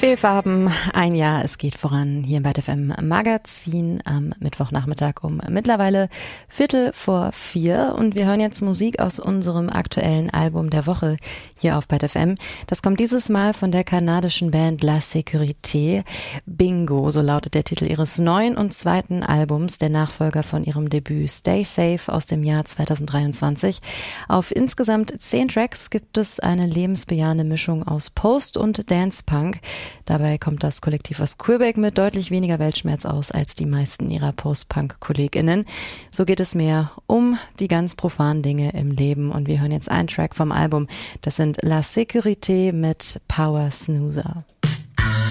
Fehlfarben, ein Jahr, es geht voran hier im ByteFM Magazin am Mittwochnachmittag um mittlerweile 3:45 und wir hören jetzt Musik aus unserem aktuellen Album der Woche hier auf ByteFM. Das kommt dieses Mal von der kanadischen Band La Sécurité. Bingo, so lautet der Titel ihres neuen und zweiten Albums, der Nachfolger von ihrem Debüt Stay Safe aus dem Jahr 2023. Auf insgesamt 10 Tracks gibt es eine lebensbejahende Mischung aus Post- und Dance-Punk. Dabei kommt das Kollektiv aus Quebec mit deutlich weniger Weltschmerz aus als die meisten ihrer Post-Punk-KollegInnen. So geht es mehr um die ganz profanen Dinge im Leben und wir hören jetzt einen Track vom Album. Das sind La Sécurité mit Power Snoozer.